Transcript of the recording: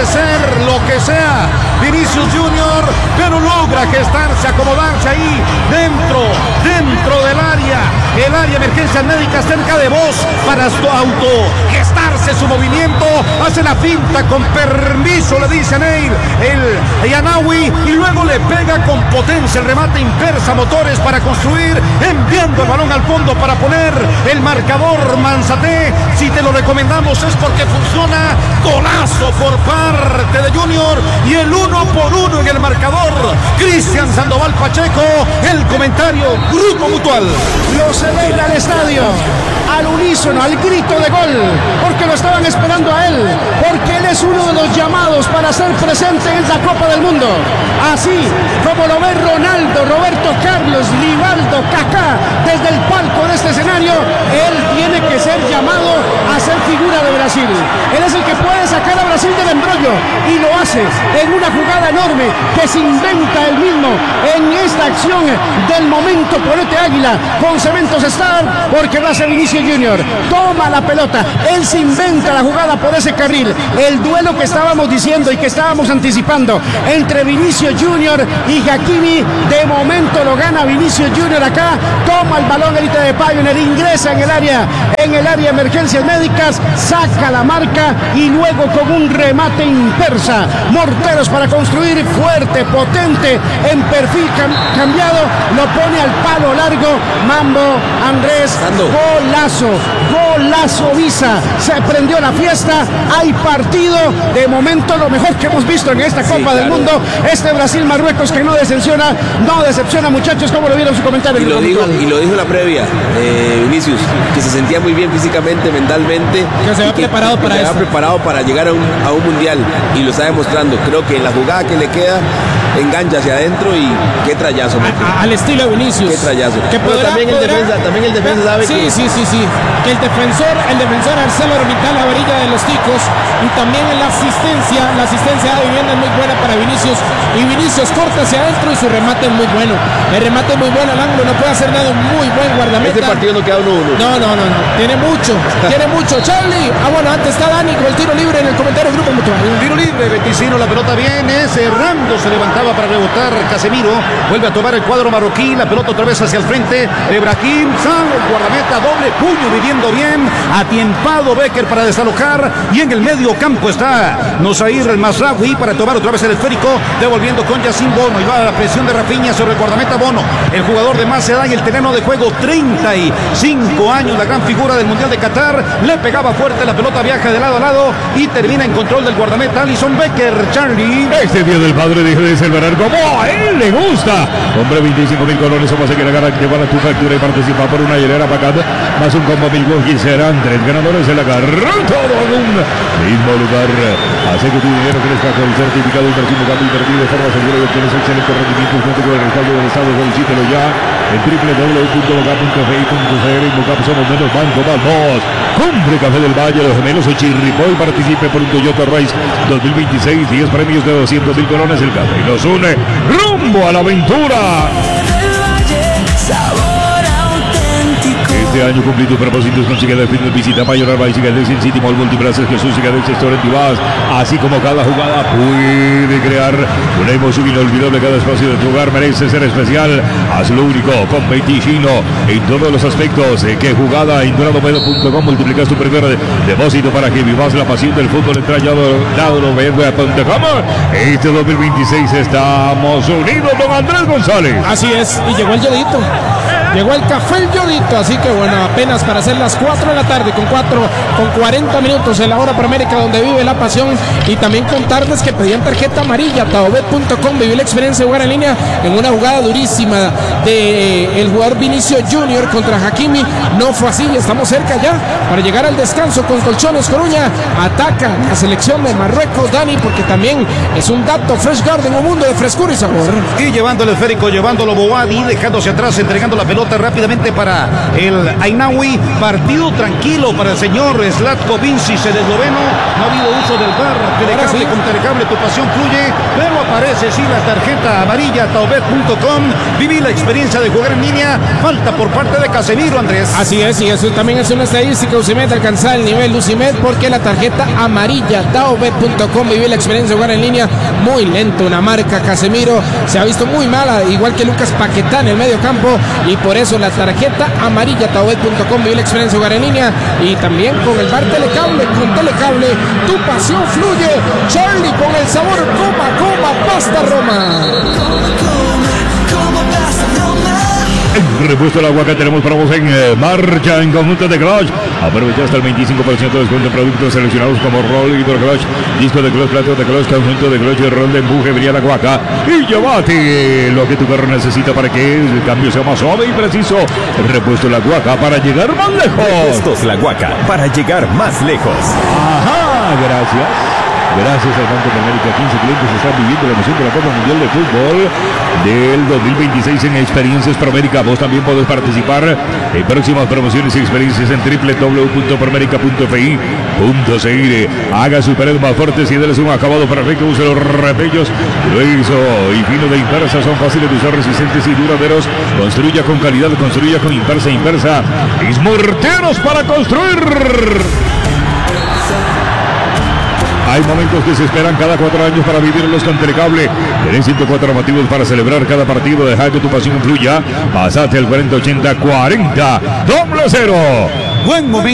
puede ser lo que sea Vinicius Junior, pero logra gestarse, acomodarse ahí dentro del área, el área de emergencias médicas cerca de vos para autogestarse su movimiento, hace la finta con permiso, le dice Neil, el Yanawi, y luego le pega con potencia el remate inversa motores para construir, enviando el balón al fondo para poner el marcador. Manzate, si te lo recomendamos es porque funciona. Golazo por parte de Junior y el 1-1 en el marcador. Cristian Sandoval Pacheco, el comentario Grupo Mutual. Lo celebra el estadio al unísono, al grito de gol, porque lo estaban esperando a él, porque él es uno de los llamados para ser presente en esta Copa del Mundo. Así como lo ve Ronaldo, Roberto Carlos, Rivaldo, Kaká desde el palco de este escenario, él tiene que ser llamado a ser figura de Brasil. Él es el que puede sacar a Brasil del embrollo y lo hace en una jugada enorme que se inventa él mismo en esta acción del momento. Ponete Águila con Cementos Star, porque lo hace Vinicius Junior, toma la pelota, él se inventa la jugada por ese carril. El duelo que estábamos diciendo y que estábamos anticipando entre Vinicius Junior y Hakimi, de momento lo gana Vinicius Junior acá, toma el balón Elite de Pioneer, ingresa en el área de emergencias médicas, saca la marca y luego con un remate inversa, morteros para construir, fuerte, potente, en perfil cambiado, lo pone al palo largo, Mambo Andrés, golazo Visa, se prendió la fiesta, hay partido, de momento lo mejor que hemos visto en esta Copa del Mundo, este Brasil-Marruecos que no decepciona muchachos. ¿Cómo lo vieron su comentario? Y lo dijo en la previa, Vinicius, que se sentía muy bien físicamente, mentalmente, que se había preparado para eso, preparado para llegar a un mundial, y lo está demostrando. Creo que en la jugada que le queda engancha hacia adentro y qué trayazo. Al estilo de Vinicius. Qué trayazo. Pero también el defensa sabe que... Sí. Que el defensor Arcelo Orbital, la varilla de los ticos, y también la asistencia de vivienda es muy buena para Vinicius, y Vinicius corta hacia adentro y su remate es muy bueno. El remate es muy bueno al ángulo, no puede hacer nada, muy buen guardameta. Este partido no queda 1-1. No. Tiene mucho. Charlie. Bueno, antes está Dani con el tiro libre en el comentario Grupo Mutual. Un tiro libre, Beticino, la pelota viene, cerrando, se levantaba para rebotar Casemiro, vuelve a tomar el cuadro marroquí, la pelota otra vez hacia el frente, Ibrahim San, el guardameta, doble puño, viviendo bien, atiempado Becker para desalojar, y en el medio campo está Nosair el Mazraoui para tomar otra vez el esférico, devolviendo con Yacine Bono, y va a la presión de Rafinha sobre el guardameta Bono, el jugador de más edad y el terreno de juego, 35 años, la gran figura del Mundial de Qatar, le pegaba fuerte, la pelota viaja de lado a lado y termina en control del guardameta Alisson Becker. Charlie. Este día del padre deje de celebrar como a él le gusta. Hombre, 25.000 colones somos a que llevar a tu factura y participar por una hielera pagada, más un combo mil y serán 3 ganadores en la carrera, todo en un mismo lugar. Hace que tu dinero crezca con el certificado inversivo Mucapo, invertido de forma segura y obtienes excelentes rendimientos junto con el respaldo del Estado. Solicítelo ya en www.mucapo.fi.cr. Mucapo somos menos banco, vamos. Compre Café del Valle, Los Gemelos o Chirripó y participe por un Toyota Race 2026, 10 premios de 200.000 colones. El café nos une rumbo a la aventura. Este año cumplí tus propósitos con Cicadex Fitness. Visita Mayor Arba y Cicadex en City Mall, Multiplazas Jesús, Cicadex Restaurant y Vas. Así como cada jugada puede crear una emoción inolvidable, cada espacio de tu hogar merece ser especial. Hazlo único, competitivo en todos los aspectos. ¿Qué jugada? En doradomedo.com multiplicas tu primer depósito para que vivas la pasión del fútbol. Entra ya doradomedo.com. Este 2026 estamos unidos, don Andrés González. Así es, y llegó el Yodito. Llegó el café el Yodito, así que bueno, apenas para hacer las 4 de la tarde, con 40 minutos en la hora para América, donde vive la pasión. Y también contarles que pedían tarjeta amarilla, taobet.com, viví la experiencia de jugar en línea en una jugada durísima de el jugador Vinicius Junior contra Hakimi. No fue así, estamos cerca ya para llegar al descanso con Colchones Coruña. Ataca la selección de Marruecos, Dani, porque también es un dato Fresh Garden, un mundo de frescura y sabor. Y llevando el esférico, llevándolo Boadi, dejándose atrás, entregando la pelota pelota rápidamente para el Ainawi. Partido tranquilo para el señor Zlatko Vincic, el esloveno. No ha habido uso del VAR. Telecable, con Telecable tu pasión fluye. Pero aparece sí la tarjeta amarilla. Taobet.com. Viví la experiencia de jugar en línea. Falta por parte de Casemiro, Andrés. Así es, y eso también es una estadística. Usimed alcanza el nivel Usimed porque la tarjeta amarilla. Taobet.com. Viví la experiencia de jugar en línea. Muy lento, una marca. Casemiro se ha visto muy mala, igual que Lucas Paquetá en el medio campo, y por eso la tarjeta amarilla. Taobet.com. Viví la experiencia de jugar en línea, y también con el VAR Telecable. Con Telecable tu pasión fluye. Charlie con el sabor Coma Pasta Roma. En repuesto el agua que tenemos para vos en marcha en conjunto de Clutch. Aprovecha hasta el 25% de descuento en productos seleccionados como Roll Hydro Clutch, disco de Clutch, plato de Clutch, conjunto de Clutch, rol de empuje, brilla la guaca y llévate lo que tu carro necesita para que el cambio sea más suave y preciso. Repuesto la guaca para llegar más lejos. Repuestos la guaca para llegar más lejos. Ajá, gracias. Gracias al Banco de América, 15 clientes están viviendo la emoción de la Copa Mundial de Fútbol del 2026 en Experiencias Promérica. Vos también podés participar en próximas promociones y experiencias en www.promerica.fi.cr. Haga su pared más fuerte y déles un acabado perfecto. Use los repellos grueso y fino de Impersa. Son fáciles de usar, resistentes y duraderos. Construya con calidad, construya con Impersa. Es morteros para construir. Hay momentos que se esperan cada 4 años para vivirlos con Telecable. Tenés 104 motivos para celebrar cada partido. Deja que tu pasión fluya. Pasate al 4080 40 00. Buen momento.